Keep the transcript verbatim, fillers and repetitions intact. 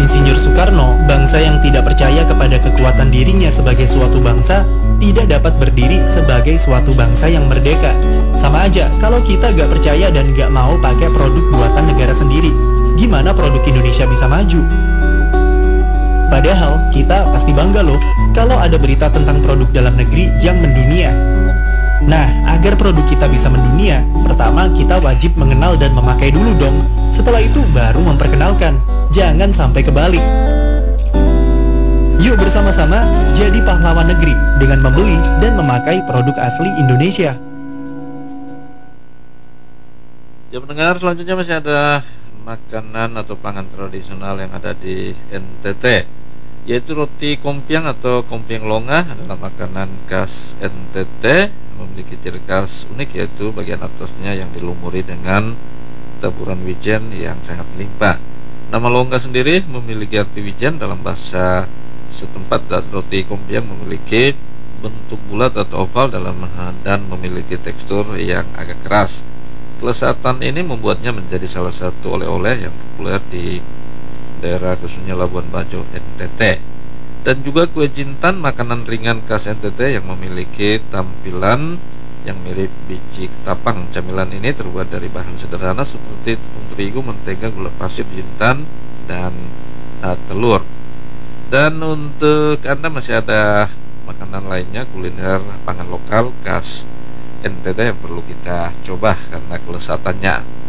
Insinyur Soekarno, bangsa yang tidak percaya kepada kekuatan dirinya sebagai suatu bangsa, tidak dapat berdiri sebagai suatu bangsa yang merdeka. Sama aja, kalau kita gak percaya dan gak mau pakai produk buatan negara sendiri, gimana produk Indonesia bisa maju? Padahal, kita pasti bangga loh, kalau ada berita tentang produk dalam negeri yang mendunia. Nah, agar produk kita bisa mendunia, pertama kita wajib mengenal dan memakai dulu dong. Setelah itu baru memperkenalkan. Jangan sampai kebalik. Yuk bersama-sama jadi pahlawan negeri dengan membeli dan memakai produk asli Indonesia. Ya pendengar, selanjutnya masih ada makanan atau pangan tradisional yang ada di N T T, yaitu roti kompiang atau kompiang longa adalah makanan khas N T T, memiliki ciri khas unik yaitu bagian atasnya yang dilumuri dengan taburan wijen yang sangat melimpah. Nama longga sendiri memiliki arti wijen dalam bahasa setempat, dan roti kompiang memiliki bentuk bulat atau oval dalam dan memiliki tekstur yang agak keras. Kelezatan ini membuatnya menjadi salah satu oleh-oleh yang populer di daerah khususnya Labuan Bajo N T T. Dan juga kue jintan, makanan ringan khas N T T yang memiliki tampilan yang mirip biji ketapang. Camilan ini terbuat dari bahan sederhana seperti tepung terigu, mentega, gula pasir, jintan, dan uh, telur. Dan untuk Anda masih ada makanan lainnya, kuliner pangan lokal khas N T T yang perlu kita coba karena kelezatannya.